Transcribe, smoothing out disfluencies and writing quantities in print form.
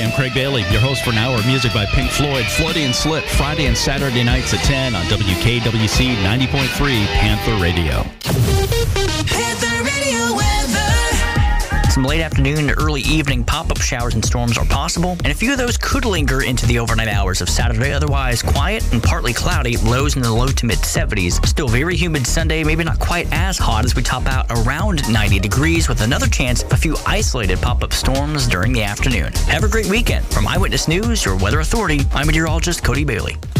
I'm Craig Bailey, your host for an hour of music by Pink Floyd, Freudian Slip, Friday and Saturday nights at 10 on WKWC 90.3 Panther Radio. Panther Radio weather. Some late afternoon to early evening pop-up showers and storms are possible, and a few of those could linger into the overnight hours of Saturday. Otherwise, quiet and partly cloudy, lows in the low to mid-70s. Still very humid Sunday, maybe not quite as hot as we top out around 90 degrees with another chance of a few isolated pop-up storms during the afternoon. Have a great weekend. From Eyewitness News, your weather authority, I'm meteorologist Cody Bailey.